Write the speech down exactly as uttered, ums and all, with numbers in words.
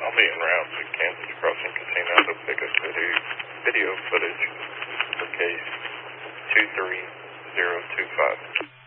I'll be en route to Kansas Crossing Casino to pick up video, video footage for case two three zero two five.